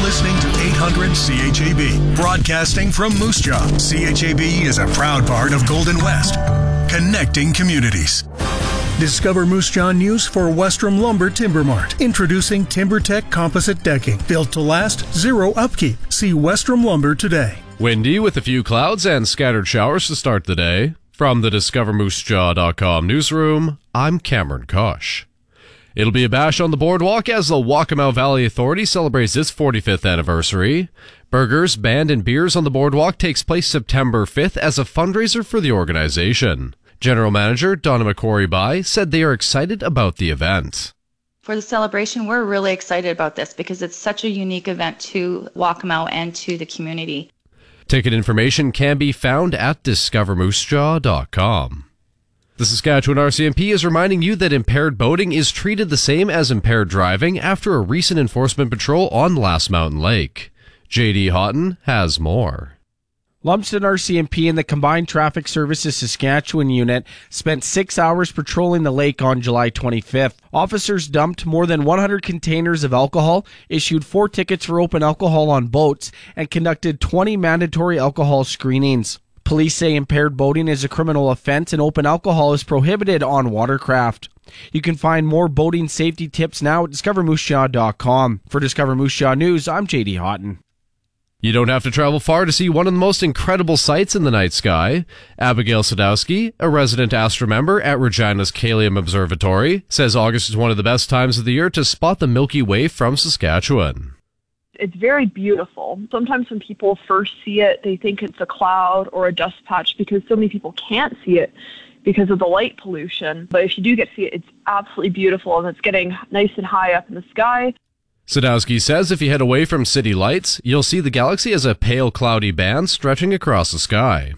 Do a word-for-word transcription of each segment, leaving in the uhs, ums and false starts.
listening to eight hundred C H A B, broadcasting from Moose Jaw. C H A B is a proud part of Golden West, connecting communities. Discover Moose Jaw news for Westrom Lumber Timber Mart. Introducing TimberTech Composite Decking. Built to last, zero upkeep. See Westrom Lumber today. Windy with a few clouds and scattered showers to start the day. From the discover moose jaw dot com newsroom, I'm Cameron Kosh. It'll be a bash on the boardwalk as the Waccamaw Valley Authority celebrates its forty-fifth anniversary. Burgers, band, and beers on the boardwalk takes place September fifth as a fundraiser for the organization. General Manager Donna McCrory-By said they are excited about the event. For the celebration, we're really excited about this because it's such a unique event to Waccamaw and to the community. Ticket information can be found at discover moose jaw dot com. The Saskatchewan R C M P is reminding you that impaired boating is treated the same as impaired driving after a recent enforcement patrol on Last Mountain Lake. J D Houghton has more. Lumsden R C M P and the Combined Traffic Services Saskatchewan unit spent six hours patrolling the lake on July twenty-fifth. Officers dumped more than one hundred containers of alcohol, issued four tickets for open alcohol on boats, and conducted twenty mandatory alcohol screenings. Police say impaired boating is a criminal offense and open alcohol is prohibited on watercraft. You can find more boating safety tips now at discover moose jaw dot com. For Discover Moose Jaw News, I'm J D Houghton. You don't have to travel far to see one of the most incredible sights in the night sky. Abigail Sadowski, a resident astromember at Regina's Kalium Observatory, says August is one of the best times of the year to spot the Milky Way from Saskatchewan. It's very beautiful. Sometimes when people first see it, they think it's a cloud or a dust patch because so many people can't see it because of the light pollution. But if you do get to see it, it's absolutely beautiful, and it's getting nice and high up in the sky. Sadowski says if you head away from city lights, you'll see the galaxy as a pale, cloudy band stretching across the sky.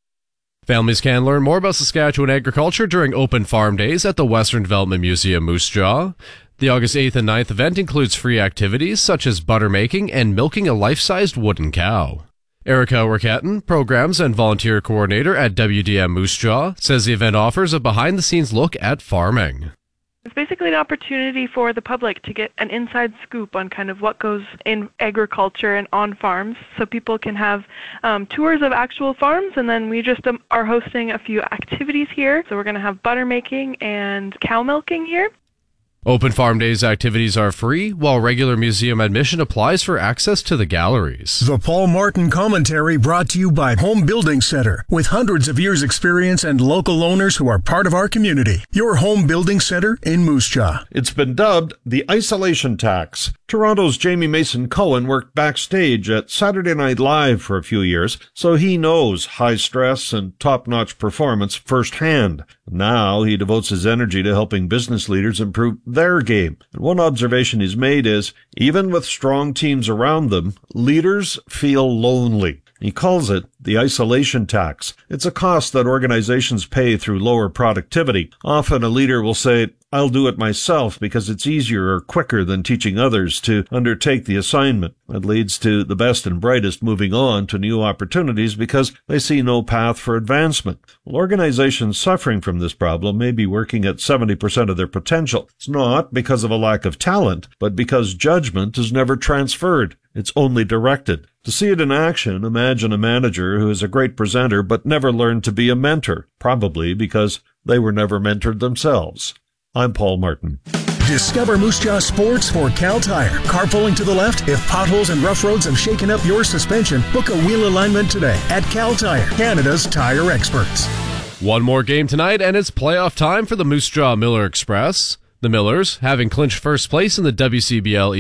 Families can learn more about Saskatchewan agriculture during Open Farm Days at the Western Development Museum, Moose Jaw. The August eighth and ninth event includes free activities such as butter making and milking a life-sized wooden cow. Erica Ricketton, Programs and Volunteer Coordinator at W D M Moose Jaw, says the event offers a behind-the-scenes look at farming. It's basically an opportunity for the public to get an inside scoop on kind of what goes in agriculture and on farms, so people can have um, tours of actual farms, and then we just um, are hosting a few activities here. So we're going to have butter making and cow milking here. Open Farm Days activities are free, while regular museum admission applies for access to the galleries. The Paul Martin Commentary brought to you by Home Building Center. With hundreds of years experience and local owners who are part of our community. Your home building center in Moose Jaw. It's been dubbed the isolation tax. Toronto's Jamie Mason Cohen worked backstage at Saturday Night Live for a few years, so he knows high stress and top-notch performance firsthand. Now he devotes his energy to helping business leaders improve their game. And one observation he's made is, even with strong teams around them, leaders feel lonely. He calls it the isolation tax. It's a cost that organizations pay through lower productivity. Often a leader will say, I'll do it myself because it's easier or quicker than teaching others to undertake the assignment. It leads to the best and brightest moving on to new opportunities because they see no path for advancement. Well, organizations suffering from this problem may be working at seventy percent of their potential. It's not because of a lack of talent, but because judgment is never transferred. It's only directed. To see it in action, imagine a manager who is a great presenter but never learned to be a mentor, probably because they were never mentored themselves. I'm Paul Martin. Discover Moose Jaw Sports for Cal Tire. Carpooling to the left? If potholes and rough roads have shaken up your suspension, book a wheel alignment today at Cal Tire, Canada's tire experts. One more game tonight, and it's playoff time for the Moose Jaw Miller Express. The Millers, having clinched first place in the W C B L